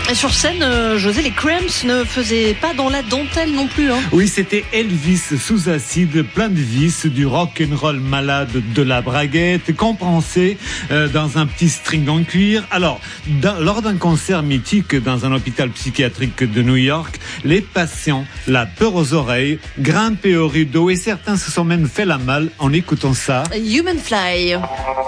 Et sur scène, José, les Cramps ne faisaient pas dans la dentelle non plus. Hein. Oui, c'était Elvis sous acide, plein de vices, du rock'n'roll malade, de la braguette, compensé dans un petit string en cuir. Alors, lors d'un concert mythique dans un hôpital psychiatrique de New York, les patients, la peur aux oreilles, grimpaient au rideau et certains se sont même fait la malle en écoutant ça. Human Fly.